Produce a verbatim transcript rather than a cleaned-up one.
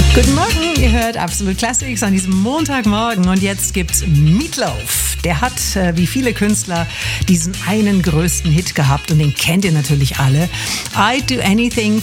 Guten Morgen, ihr hört Absolut Classics an diesem Montagmorgen und jetzt gibt's Meatloaf. Der hat, äh, wie viele Künstler, diesen einen größten Hit gehabt und den kennt ihr natürlich alle. I'd Do Anything